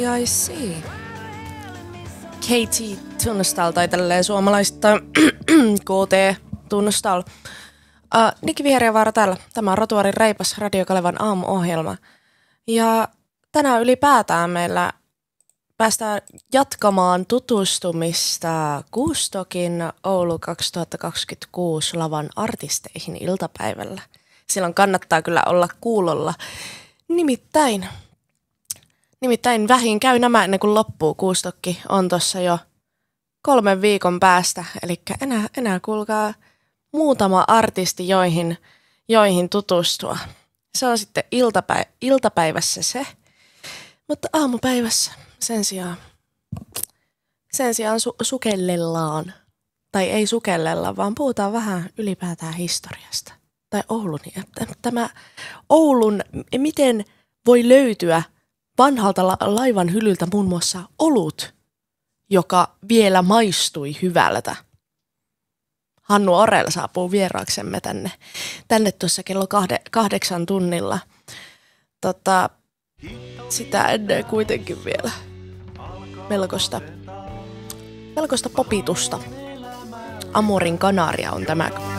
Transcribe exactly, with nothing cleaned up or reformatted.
I see. Katie Tunstall tai tälleen suomalaista K T Tunstall. Uh, Nikki Viheriävaara täällä. Tämä on Rotuaarin reipas Radio Kalevan aamuohjelma. Ja tänään ylipäätään meillä päästään jatkamaan tutustumista Gustokin Oulu kaksituhattakaksikymmentäkuusi lavan artisteihin iltapäivällä. Silloin kannattaa kyllä olla kuulolla. Nimittäin, nimittäin vähin käy nämä ennen kuin loppuu. Gustokki on tuossa jo kolmen viikon päästä. Eli enää, enää kuulkaa muutama artisti, joihin, joihin tutustua. Se on sitten iltapäiv- iltapäivässä se. Mutta aamupäivässä sen sijaan, sen sijaan su- sukellellaan. Tai ei sukellella, vaan puhutaan vähän ylipäätään historiasta. Tai Oulun. Tämä Oulun, miten voi löytyä vanhalta la- laivan hylyltä muun muassa olut, joka vielä maistui hyvältä. Hannu Orell saapuu vieraaksemme tänne, tänne tuossa kello kahde, kahdeksan tunnilla. Tota, sitä ennen kuitenkin vielä melkoista, melkoista popitusta. Amorin Kanaria on tämä.